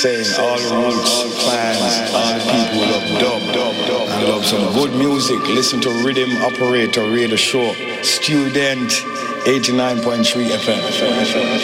saying all the roots, clans, all the people love dub, and love some good music. Listen to Rhythm Operator Radio Show, Student 89.3 FM.